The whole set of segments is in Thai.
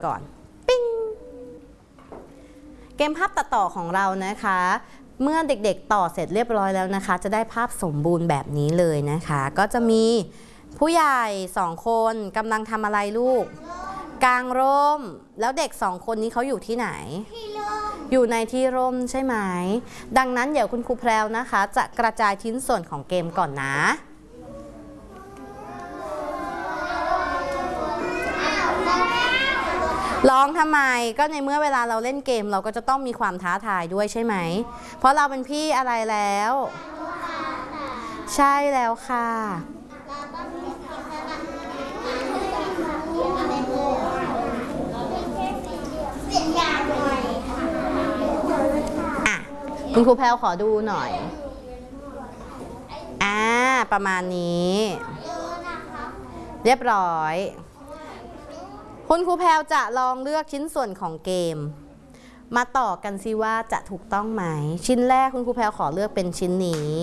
ก่อนปิ้งเกมภาพตัดต่อของเรานะคะเมื่อเด็กๆต่อเสร็จเรียบร้อยแล้วนะคะจะได้ภาพสมบูรณ์แบบนี้เลยนะคะก็จะมีผู้ใหญ่2คนกำลังทำอะไรลูกกางร่มแล้วเด็ก2คนนี้เขาอยู่ที่ไหนอยู่ในที่ร่มใช่ไหมดังนั้นเดี๋ยวคุณครูแพรวนะคะจะกระจายชิ้นส่วนของเกมก่อนนะร้องทำไมก็ในเมื่อเวลาเราเล่นเกมเราก็จะต้องมีความท้าทายด้วยใช่ไหมเพราะเราเป็นพี่อะไรแล้วใช่แล้วค่ะคุณครูแพรวขอดูหน่อยประมาณนี้เรียบร้อยคุณครูแพรวจะลองเลือกชิ้นส่วนของเกมมาต่อกันสิว่าจะถูกต้องไหมชิ้นแรกคุณครูแพรวขอเลือกเป็นชิ้นนี้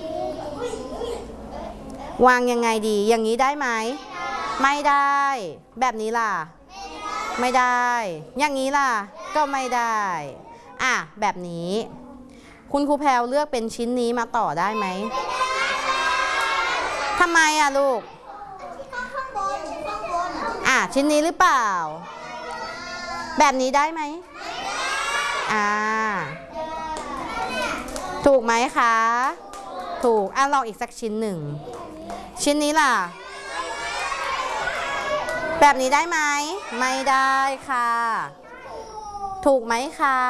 วางยังไงดีอย่างนี้ได้ไหมไม่ได้แบบนี้ล่ะไม่ได้อย่างนี้ล่ะก็ไม่ได้แบบนี้คุณครูแพรวเลือกเป็นชิ้นนี้มาต่อได้ไหมทำไมลูกชิ้นนี้หรือเปล่าแบบนี้ได้ไหมถูกไหมคะถูกลองอีกสักชิ้นหนึ่งชิ้นนี้ล่ะแบบนี้ได้ไหมไม่ได้ค่ะถูกไหมคะ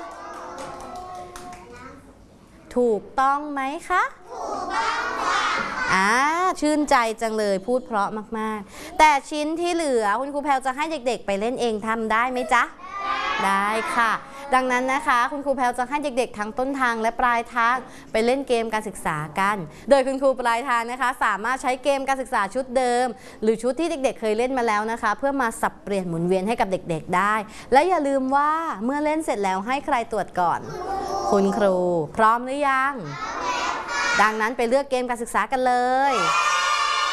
ถูกต้องไหมคะถูกต้องค่ะชื่นใจจังเลยพูดเพราะมากๆแต่ชิ้นที่เหลือคุณครูแพรวจะให้เด็กๆไปเล่นเองทำได้ไหมจ๊ะได้ค่ะดังนั้นนะคะคุณครูแพรวจะให้เด็กๆทั้งต้นทางและปลายทางไปเล่นเกมการศึกษากันโดยคุณครูปลายทางนะคะสามารถใช้เกมการศึกษาชุดเดิมหรือชุดที่เด็กๆเคยเล่นมาแล้วนะคะเพื่อมาสับเปลี่ยนหมุนเวียนให้กับเด็กๆได้และอย่าลืมว่าเมื่อเล่นเสร็จแล้วให้ใครตรวจก่อนคุณครูพร้อมหรือยังดังนั้นไปเลือกเกมการศึกษากันเลย